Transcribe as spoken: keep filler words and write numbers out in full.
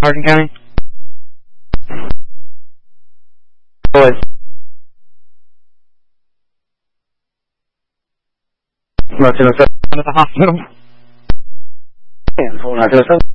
Hardin County? Boys. Not to the hospital. Yeah, hold on to the